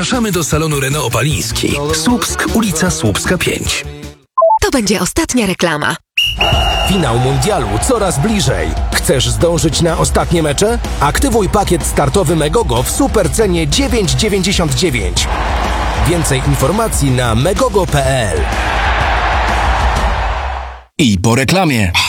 Zapraszamy do salonu Renault Opaliński. Słupsk, ulica Słupska 5. To będzie ostatnia reklama. Finał mundialu coraz bliżej. Chcesz zdążyć na ostatnie mecze? Aktywuj pakiet startowy Megogo w supercenie 9,99. Więcej informacji na megogo.pl. I po reklamie.